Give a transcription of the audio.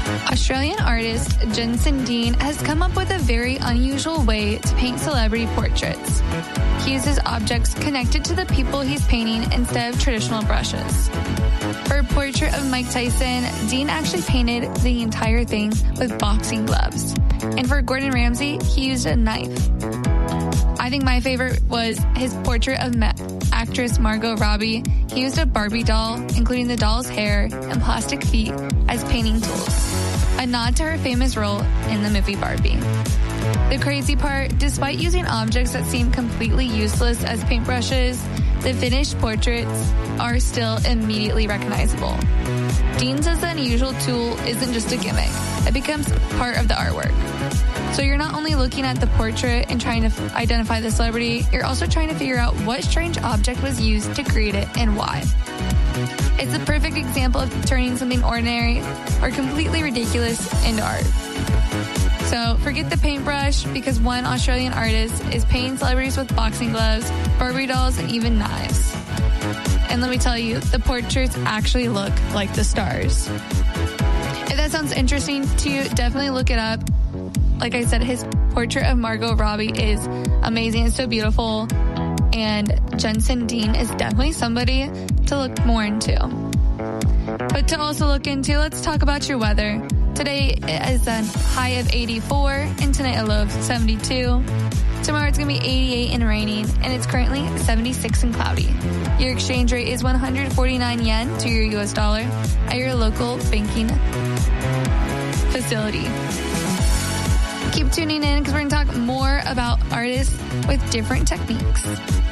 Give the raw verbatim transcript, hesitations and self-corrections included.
Australian artist Jensen Dean has come up with a very unusual way to paint celebrity portraits. He uses objects connected to the people he's painting instead of traditional brushes. For a portrait of Mike Tyson, Dean actually painted the entire thing with boxing gloves. And for Gordon Ramsay, he used a knife. I think my favorite was his portrait of Ma- actress Margot Robbie. He used a Barbie doll, including the doll's hair and plastic feet, as painting tools. A nod to her famous role in the movie Barbie. The crazy part, despite using objects that seem completely useless as paintbrushes, the finished portraits are still immediately recognizable. Dean says the unusual tool isn't just a gimmick. It becomes part of the artwork. So you're not only looking at the portrait and trying to f- identify the celebrity, you're also trying to figure out what strange object was used to create it and why. It's the perfect example of turning something ordinary or completely ridiculous into art. So forget the paintbrush, because one Australian artist is painting celebrities with boxing gloves, Barbie dolls, and even knives. And let me tell you, the portraits actually look like the stars. If that sounds interesting to you, definitely look it up. Like I said, his portrait of Margot Robbie is amazing. It's so beautiful. And Jensen Dean is definitely somebody to look more into. But to also look into, let's talk about your weather. Today is a high of eighty-four, and tonight a low of seventy-two. Tomorrow it's going to be eighty-eight and raining, and it's currently seventy-six and cloudy. Your exchange rate is one hundred forty-nine yen to your U S dollar at your local banking facility. Keep tuning in, because we're going to talk more about artists with different techniques.